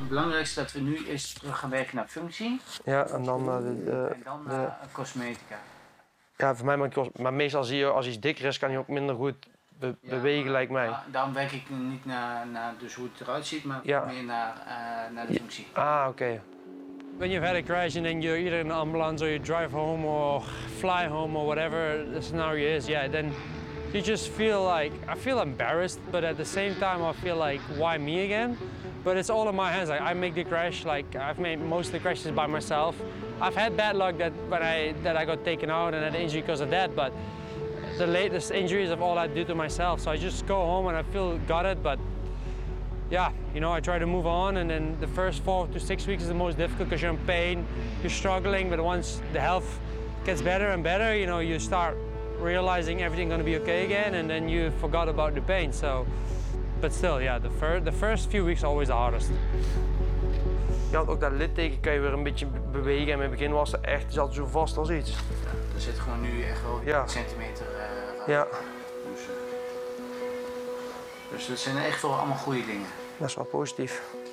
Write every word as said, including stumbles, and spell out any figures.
het belangrijkste dat we nu eerst terug gaan werken naar functie. Ja, en dan naar de, de, en dan de, naar cosmetica. Ja, voor mij maar, maar meestal zie je als iets dikker is, kan hij ook minder goed be Ja, bewegen, lijkt mij. Ja, daarom werk ik niet naar, naar dus hoe het eruit ziet, maar ja. meer naar, uh, naar de functie. Ah, oké. Okay. When you've had a crash and then you're either in an ambulance or you drive home or fly home or whatever the scenario is, yeah, then you just feel like, I feel embarrassed, but at the same time I feel like, why me again? But it's all in my hands. Like, I make the crash, like I've made most of the crashes by myself. I've had bad luck that when I that I got taken out and had an injury because of that, but the latest injuries of all I do to myself. So I just go home and I feel gutted, but yeah, you know, I try to move on, and then the first four to six weeks is the most difficult because you're in pain, you're struggling, but once the health gets better and better, you know, you start realizing everything's gonna be okay again, and then you forgot about the pain. So, but still, yeah, the, fir the first few weeks are always the hardest. Ja, ook dat litteken kan je weer een beetje bewegen en in het begin was het echt, zat zo vast als iets. Ja, er zit gewoon nu echt wel ja. een centimeter uh, ja. Dus, uh, dus dat zijn echt wel allemaal goede dingen. Dat is wel positief.